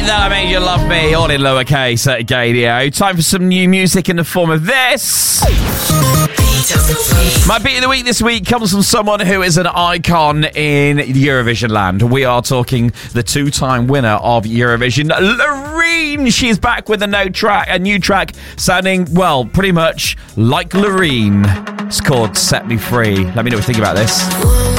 That I Made You Love Me, all in lowercase at Gadio. Time for some new music in the form of this. My beat of the week this week comes from someone who is an icon in Eurovision land. We are talking the two-time winner of Eurovision, Loreen. She's back with a new track sounding, well, pretty much like Loreen. It's called Set Me Free. Let me know what you think about this.